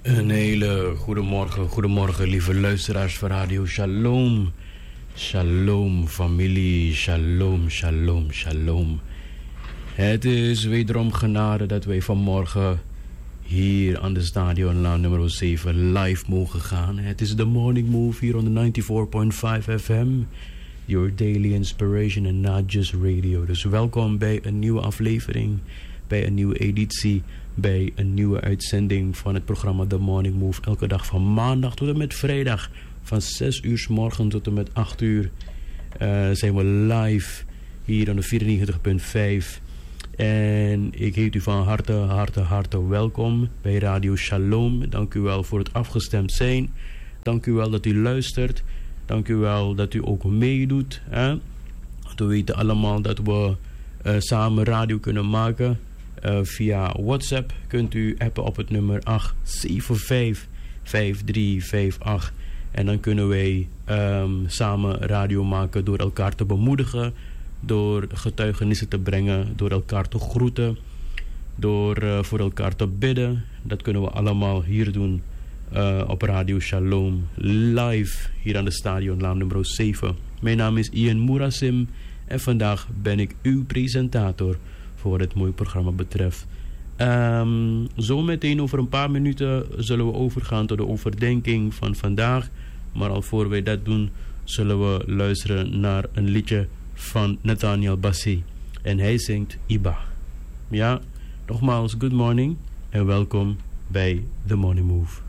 Een hele goedemorgen lieve luisteraars van Radio Shalom. Shalom familie, shalom. Het is wederom genade dat wij vanmorgen hier aan de Stadionlaan nummer 7 live mogen gaan. Het is de Morning Move hier on the 94.5 FM. Your daily inspiration and not just radio. Dus welkom bij een nieuwe aflevering, bij een nieuwe editie, bij een nieuwe uitzending van het programma The Morning Move. Elke dag van maandag tot en met vrijdag van 6 uur 's morgens tot en met 8 uur zijn we live hier aan de 94.5. En ik heet u van harte welkom bij Radio Shalom. Dank u wel voor het afgestemd zijn. Dank u wel dat u luistert. Dank u wel dat u ook meedoet. Hè? We weten allemaal dat we samen radio kunnen maken. Via WhatsApp kunt u appen op het nummer 8755358. En dan kunnen wij samen radio maken door elkaar te bemoedigen, door getuigenissen te brengen, door elkaar te groeten, door voor elkaar te bidden. Dat kunnen we allemaal hier doen op Radio Shalom, live hier aan de Stadionlaan nummer 7. Mijn naam is Ian Moerasim en vandaag ben ik uw presentator voor wat het mooie programma betreft. Zometeen over een paar minuten zullen we overgaan tot de overdenking van vandaag. Maar al voor wij dat doen, zullen we luisteren naar een liedje van Nathaniel Bassey. En hij zingt Iba. Ja, nogmaals, good morning en welkom bij The Morning Move.